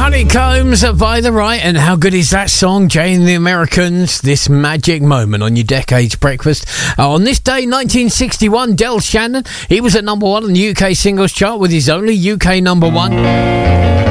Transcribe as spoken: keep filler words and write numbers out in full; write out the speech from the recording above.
Honeycombs by The Right, and how good is that song, Jay and the Americans? This magic moment on your Decades Breakfast. Uh, on this day, nineteen sixty-one, Del Shannon, he was at number one on the U K singles chart with his only U K number one.